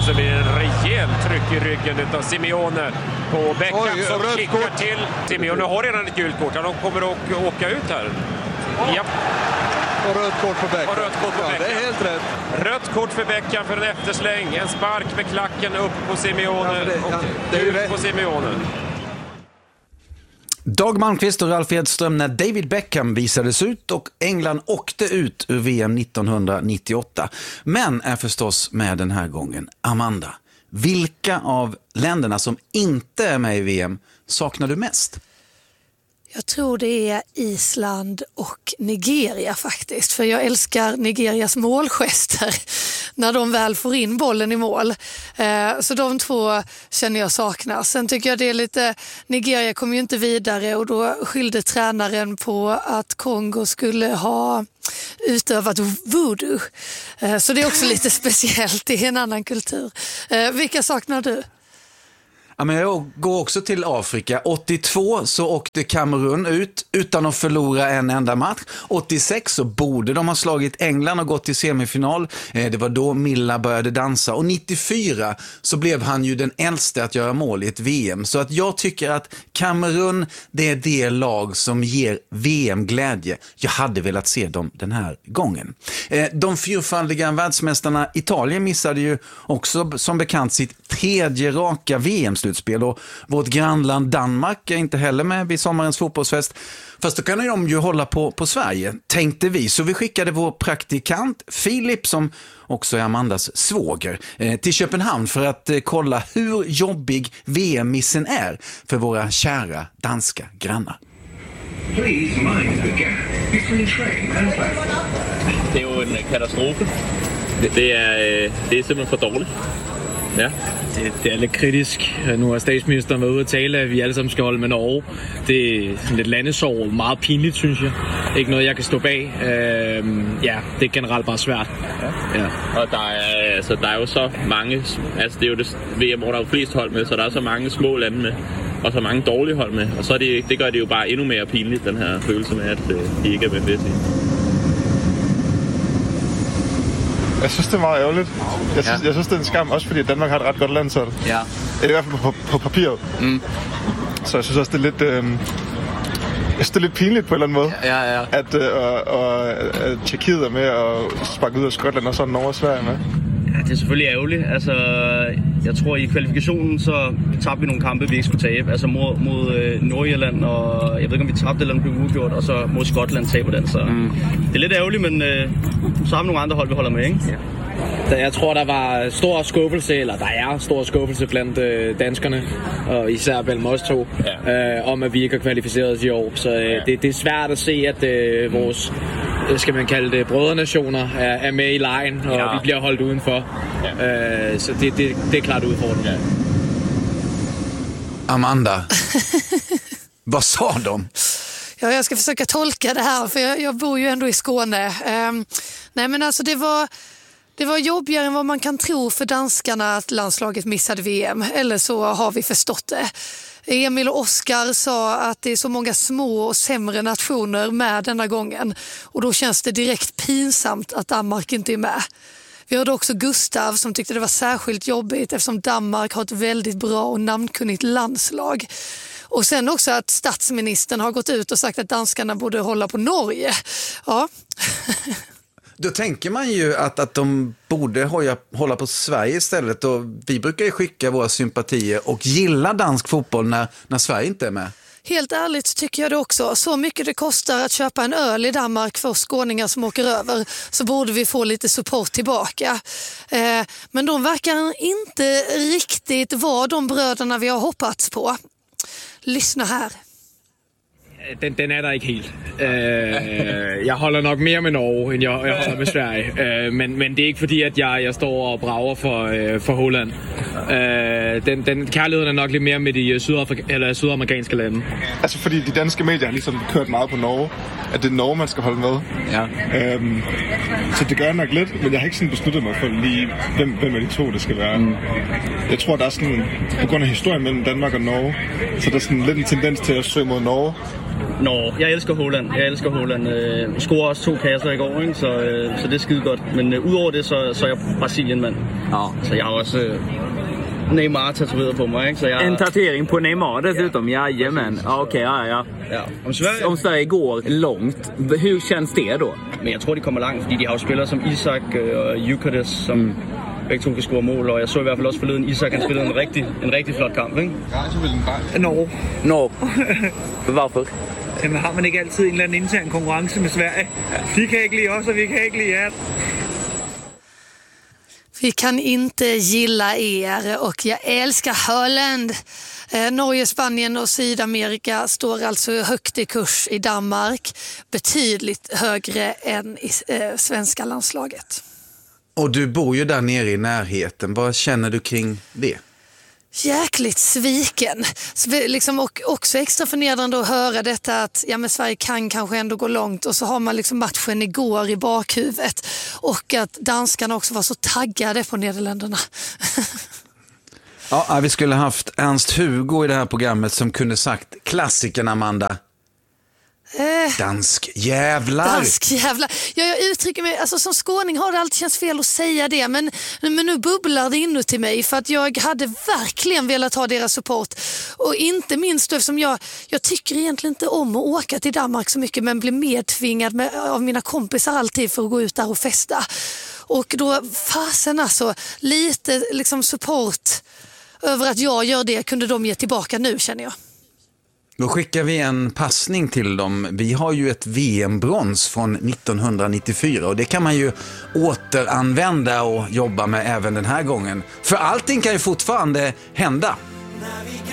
så blir det en rejäl tryck i ryggen utav Simeone på Beckham som kickar till. Simeone har redan ett gult kort. Han kommer att åka ut här. Ja. Och rött kort för Beckham. Det är helt rätt. Rött kort för Beckham för en eftersläng. En spark med klacken upp på Simeone. Det är ju rätt på Simeone. Dag Malmqvist och Ralf Edström när David Beckham visades ut och England åkte ut ur VM 1998. Men är förstås med den här gången. Amanda, vilka av länderna som inte är med i VM saknar du mest? Jag tror det är Island och Nigeria faktiskt. För jag älskar Nigerias målgester när de väl får in bollen i mål. Så de två känner jag saknas. Sen tycker jag det är lite... Nigeria kom ju inte vidare och då skyllde tränaren på att Kongo skulle ha utövat voodoo. Så det är också lite speciellt. Det är en annan kultur. Vilka saknar du? Ja, men jag går också till Afrika. 82 så åkte Kamerun ut utan att förlora en enda match. 86 så borde de ha slagit England och gått till semifinal. Det var då Milla började dansa. Och 94 så blev han ju den äldste att göra mål i ett VM. Så att jag tycker att Kamerun, det är det lag som ger VM-glädje. Jag hade velat se dem den här gången. De fyrfaldiga världsmästarna Italien missade ju också som bekant sitt tredje raka VM-slutspel och vårt grannland Danmark är inte heller med vid sommarens fotbollsfest. Fast då kan de ju hålla på Sverige, tänkte vi. Så vi skickade vår praktikant Filip, som också är Amandas svåger, till Köpenhamn för att kolla hur jobbig VM-missen är för våra kära danska grannar. Please mind the gap between train and platform. Det är ju en katastrof. Det är simpelthen för dåligt. Ja. Det er lidt kritisk. Nu har statsministeren været ude at tale, at vi alle sammen skal holde med Norge. Det er lidt landesorg, meget pinligt, synes jeg. Ikke noget, jeg kan stå bag. Ja, det er generelt bare svært. Ja. Og der er jo så mange, altså det er jo det VM, hvor der er jo flest hold med, så der er så mange små lande med, og så mange dårlige hold med. Og så det gør det jo bare endnu mere pinligt, den her følelse med, at de ikke er med til. Jeg synes, det er meget ærgerligt. Jeg synes, det er en skam, også fordi Danmark har et ret godt landshold. Ja. I hvert fald på papiret. Mm. Så jeg synes også, det er lidt... Jeg synes, det er lidt pinligt på en eller anden måde, at Tjekkiet er med og sparke ud af Skotland, og så Norge og Sverige med. Ja, det er selvfølgelig ærgerligt. Altså, jeg tror, i kvalifikationen, så tabte vi nogle kampe, vi ikke skulle tabe. Altså mod Nordirland, og jeg ved ikke, om vi tabte eller om det blev uafgjort, og så mod Skotland taber den. Så det er lidt ærgerligt, men så har vi nogle andre hold, vi holder med, ikke? Ja. Jeg tror, der var stor skuffelse, eller der er stor skuffelse blandt danskerne, og især mellem os to, om at vi ikke har kvalificeret os i år. Så det er svært at se, at vores, skal man kalde det, brødrenationer er med i lejen, og vi bliver holdt udenfor. Så det er klart udfordring. Ja. Amanda, vad sa de? Ja, jag ska försöka tolka det här, för jag bor ju ändå i Skåne. Nej, men alltså det var jobbigare än vad man kan tro för danskarna att landslaget missade VM. Eller så har vi förstått det. Emil och Oskar sa att det är så många små och sämre nationer med denna gången. Och då känns det direkt pinsamt att Danmark inte är med. Vi hörde också Gustav som tyckte det var särskilt jobbigt eftersom Danmark har ett väldigt bra och namnkunnigt landslag. Och sen också att statsministern har gått ut och sagt att danskarna borde hålla på Norge. Ja. Då tänker man ju att de borde hålla på Sverige istället. Och vi brukar ju skicka våra sympatier och gilla dansk fotboll när Sverige inte är med. Helt ärligt tycker jag det också. Så mycket det kostar att köpa en öl i Danmark för skåningar som åker över, så borde vi få lite support tillbaka. Men de verkar inte riktigt vara de bröderna vi har hoppats på. Lyssna här. Den er der ikke helt. Jeg holder nok mere med Norge, end jeg holder med Sverige. Men det er ikke fordi, at jeg står og brager for Holland. Den kærligheden er nok lidt mere med de sydamerikanske lande. Altså fordi de danske medier har ligesom kørt meget på Norge, at det er Norge, man skal holde med. Ja. Så det gør jeg nok lidt, men jeg har ikke sådan besluttet mig for lige, hvem af de to det skal være. Jeg tror, der er sådan, på grund af historien mellem Danmark og Norge, så der er sådan lidt en tendens til at søge mod Norge. Jeg elsker Haaland. Scorer også 2 kasser igår, ikke? Så det er skide godt. Men udover det, så er jeg Brasilien-mand. Ja. Så jeg har også Neymar tatueret på mig, ikke? Så jeg... En tatuering på Neymar dessutom, jajamän. Okej, ja. Om Sverige går långt, hur känns det då? Men jeg tror, de kommer langt, fordi de har jo spillere som Isak og Jukates, som begge to kan score mål, og jeg så i hvert fald også forleden, Isak han spillede en rigtig flot kamp, ikke? Norge. Varför? Jamen har man ikke altid en eller anden intern konkurrence med Sverige? De kan ikke lide os, og vi kan ikke lide jer. Vi kan inte gilla er och jag älskar Haaland. Norge, Spanien och Sydamerika står alltså högt i kurs i Danmark. Betydligt högre än i svenska landslaget. Och du bor ju där nere i närheten. Vad känner du kring det? Jäkligt sviken. Liksom, och också extra förnedrande att höra detta att men Sverige kan kanske ändå gå långt och så har man liksom matchen igår i bakhuvudet och att danskarna också var så taggade på Nederländerna. Ja, vi skulle haft Ernst-Hugo i det här programmet som kunde sagt klassikern, Amanda. Dansk jävlar. Jag uttrycker mig, alltså som skåning har det alltid känts fel att säga det, men nu bubblar det inuti mig för att jag hade verkligen velat ha deras support och inte minst eftersom jag tycker egentligen inte om att åka till Danmark så mycket men blir medtvingad av mina kompisar alltid för att gå ut där och festa. Och då fasen alltså, lite liksom support över att jag gör det kunde de ge tillbaka nu, känner jag. Då skickar vi en passning till dem. Vi har ju ett VM-brons från 1994 och det kan man ju återanvända och jobba med även den här gången. För allting kan ju fortfarande hända.